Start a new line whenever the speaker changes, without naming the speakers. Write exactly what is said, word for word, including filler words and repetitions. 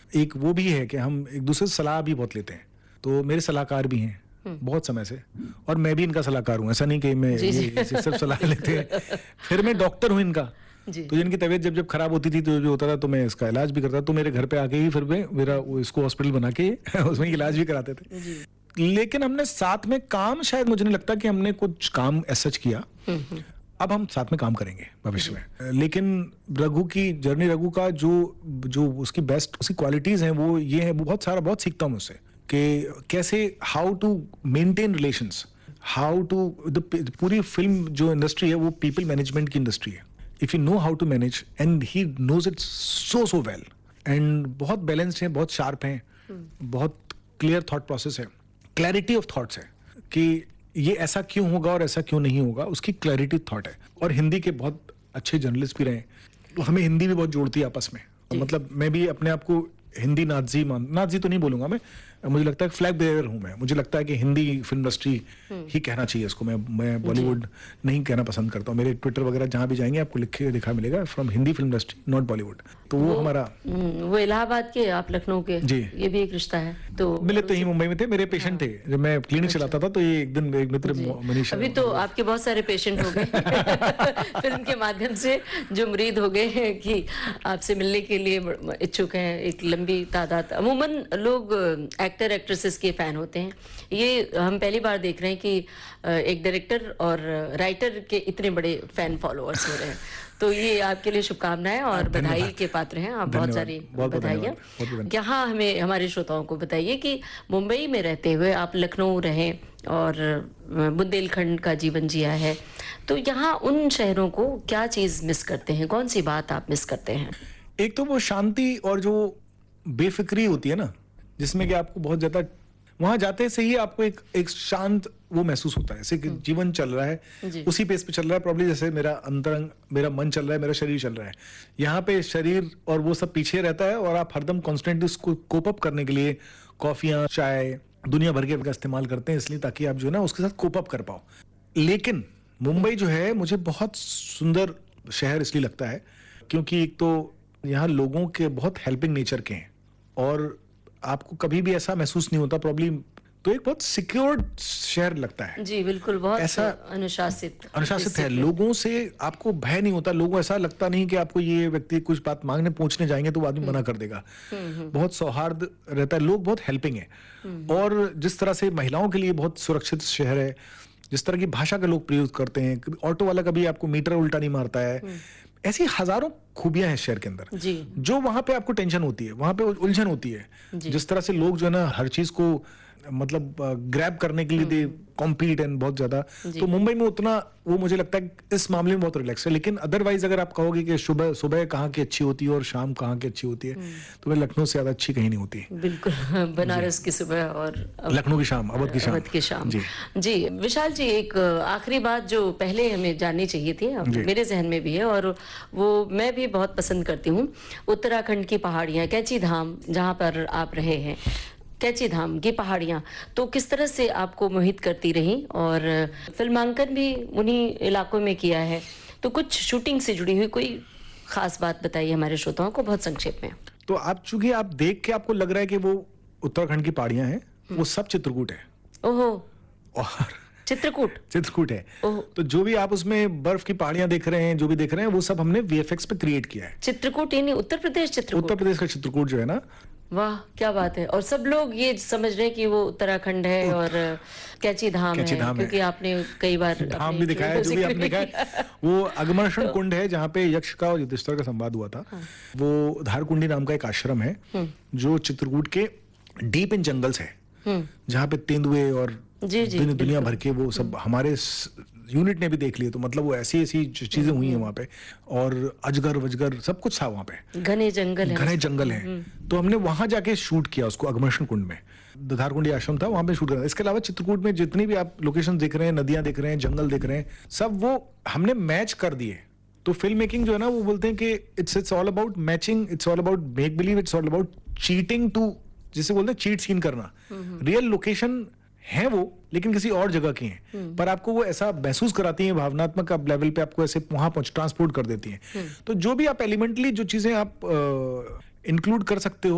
एक वो भी है कि हम एक दूसरे से सलाह भी बहुत लेते हैं। तो मेरे सलाहकार भी हैं बहुत समय से, और मैं भी इनका सलाहकार हूँ। ऐसा नहीं कि मैं ये, ये सिर्फ सलाह लेते हैं। फिर मैं डॉक्टर हूँ इनका, तो इनकी तबीयत जब जब खराब होती थी तो जो होता था तो मैं इसका इलाज भी करता, तो मेरे घर पे आके ही फिर मैं मेरा वो इसको हॉस्पिटल बना के उसमें इलाज भी कराते थे। लेकिन हमने साथ में काम, शायद मुझे नहीं लगता कि हमने कुछ काम ऐसा किया। अब हम साथ में काम करेंगे भविष्य में। लेकिन रघु की जर्नी, रघु का जो जो उसकी बेस्ट उसकी क्वालिटीज हैं वो ये है, बहुत सारा बहुत सीखता हूँ उससे कि कैसे how to maintain relations, how to the पूरी फिल्म जो इंडस्ट्री है वो पीपल मैनेजमेंट की इंडस्ट्री है। If you know how to manage, and he knows it so so well, and बहुत बैलेंस्ड है, बहुत शार्प है, बहुत क्लियर थॉट प्रोसेस है, क्लैरिटी ऑफ थॉट्स है कि ये ऐसा क्यों होगा और ऐसा क्यों नहीं होगा, उसकी क्लैरिटी थॉट है। और हिंदी के बहुत अच्छे जर्नलिस्ट भी रहे, तो हमें हिंदी भी बहुत जोड़ती है आपस में। मतलब मैं भी अपने आप को हिंदी नाज़ी मान, नाज़ी तो नहीं बोलूंगा मैं, मुझे लगता है फ्लैग बेयरर हूं मैं। मुझे लगता है कि हिंदी फिल्म इंडस्ट्री ही कहना चाहिए इसको, मैं मैं बॉलीवुड नहीं कहना पसंद करता हूँ। मेरे ट्विटर वगैरह जहां भी जाएंगे आपको लिखे लिखा मिलेगा from Hindi film industry not Bollywood. तो वो, वो हमारा
वो इलाहाबाद के, आप लखनऊ के जी, ये भी एक रिश्ता है। तो
मिले तो ही मुंबई में थे, मेरे पेशेंट थे जब मैं क्लिनिक चलाता था। तो ये एक दिन एक मित्र मनीषा,
अभी तो आपके बहुत सारे पेशेंट हो गए फिल्म के माध्यम से, जो मुरीद हो गए हैं कि आपसे मिलने के लिए इच्छुक हैं, एक लंबी तादाद। अमूमन लोग एक्टर एक्ट्रेसेस के फैन होते हैं, ये हम पहली बार देख रहे हैं कि एक डायरेक्टर और राइटर के इतने बड़े फैन फॉलोअर्स हो रहे हैं। तो ये आपके लिए शुभकामनाएं और बधाई के पात्र हैं आप। बहुत सारी बधाइयाँ। यहाँ हमें, हमारे श्रोताओं को बताइए कि मुंबई में रहते हुए आप लखनऊ रहे और बुंदेलखंड का जीवन जिया है, तो यहाँ उन शहरों को क्या चीज़ मिस करते हैं, कौन सी बात आप मिस करते हैं?
एक तो वो शांति और जो बेफिक्री होती है ना, जिसमें कि आपको बहुत ज्यादा वहां जाते से ही आपको एक एक शांत वो महसूस होता है, जैसे कि जीवन चल रहा है उसी पेस पे चल रहा है प्रॉब्ली, जैसे मेरा अंतरंग, मेरा मन चल रहा है, मेरा शरीर चल रहा है। यहाँ पे शरीर और वो सब पीछे रहता है और आप हरदम कॉन्स्टेंटली उसको कोप अप करने के लिए कॉफियां, चाय, दुनिया भर के का इस्तेमाल करते हैं, इसलिए ताकि आप जो है ना उसके साथ कोप अप कर पाओ। लेकिन मुंबई जो है मुझे बहुत सुंदर शहर इसलिए लगता है क्योंकि एक तो यहाँ लोगों के बहुत हेल्पिंग नेचर के हैं और आपको कभी भी ऐसा महसूस नहीं होता प्रॉब्लम, तो एक बहुत सिक्योर्ड शहर लगता है।
जी बिल्कुल, बहुत
ऐसा
अनुशासित
अनुशासित है, लोगों से आपको भय नहीं होता, लोगों ऐसा लगता नहीं कि आपको ये व्यक्ति कुछ बात मांगने पहुंचने जाएंगे तो वो आदमी मना कर देगा। बहुत सौहार्द रहता है, लोग बहुत हेल्पिंग है। और जिस तरह से महिलाओं के लिए बहुत सुरक्षित शहर है, जिस तरह की भाषा का लोग प्रयोग करते हैं, ऑटो वाला कभी आपको मीटर उल्टा नहीं मारता है, ऐसी हजारों खूबियां हैं शहर के अंदर जी। जो वहां पे आपको टेंशन होती है, वहां पे उलझन होती है, जिस तरह से लोग जो है ना हर चीज को मतलब ग्रैब करने के लिए दे कॉम्पीट एंड बहुत ज्यादा, तो मुंबई में उतना वो मुझे लगता है इस मामले में बहुत रिलैक्स है। लेकिन अदरवाइज अगर आप कहोगे कि सुबह सुबह कहाँ की अच्छी होती है और शाम कहाँ की अच्छी होती है, तो वह लखनऊ से ज्यादा अच्छी कहीं नहीं होती।
बिल्कुल, बनारस की सुबह और
लखनऊ की शाम, अवध की शाम,
अवध की शाम। जी जी विशाल जी, एक आखिरी बात जो पहले हमें जाननी चाहिए थी, मेरे जहन में भी है और वो मैं भी बहुत पसंद करती हूँ, उत्तराखंड की पहाड़ियाँ, कैची धाम जहाँ पर आप रहे हैं, कैची धाम की पहाड़ियाँ तो किस तरह से आपको मोहित करती रही, और फिल्मांकन भी उन्हीं इलाकों में किया है, तो कुछ शूटिंग से जुड़ी हुई कोई खास बात बताइए हमारे श्रोताओं को बहुत संक्षेप में।
तो आप चूंकि आप देख के आपको लग रहा है कि वो उत्तराखंड की पहाड़ियाँ हैं, वो सब चित्रकूट है।
ओहो,
और
चित्रकूट
चित्रकूट है। तो जो भी आप उसमें बर्फ की पहाड़ियां देख रहे हैं, जो भी देख रहे हैं, वो सब हमने वीएफएक्स पे क्रिएट किया है।
चित्रकूट यानी उत्तर प्रदेश चित्रकूट?
उत्तर प्रदेश का चित्रकूट जो है ना,
वाह क्या बात है। और सब लोग ये समझ रहे हैं कि वो उत्तराखंड है और कैची धाम
कैची
है,
धाम
क्योंकि
है।
आपने कई बार
धाम भी दिखाया है, जो भी आपने दिखाया। वो अगमर्षण कुंड है जहाँ पे यक्ष का और युधिष्ठिर का संवाद हुआ था। हाँ। वो धारकुंडी नाम का एक आश्रम है जो चित्रकूट के डीप इन जंगल्स है, जहाँ पे तेंदुए और
जी, जी,
दुनिया, दुनिया भर के वो सब हमारे यूनिट ने भी देख लिए। तो मतलब वो ऐसी ऐसी चीजें हुई हैं वहाँ पे, और अजगर वजगर सब कुछ था वहाँ पे,
घने जंगल है,
घने जंगल है। तो हमने वहां जाके शूट किया उसको, अगमर्षण कुंड में, धारकुंडी आश्रम था, वहां पे शूट किया। इसके अलावा चित्रकूट में जितनी भी आप लोकेशन देख रहे हैं, नदियां देख रहे हैं, जंगल देख रहे हैं, सब वो हमने मैच कर दिए। तो फिल्म मेकिंग जो है ना, वो बोलते हैं कि it's it's all about matching, it's all about make believe, it's all about cheating to, जिसे बोलते हैं चीट सीन करना। रियल लोकेशन है वो, लेकिन किसी और जगह की हैं, पर आपको वो ऐसा महसूस कराती हैं, भावनात्मक लेवल पे आपको ऐसे वहां पहुंच ट्रांसपोर्ट कर देती हैं। तो जो भी आप एलिमेंटली जो चीजें आप इंक्लूड कर सकते हो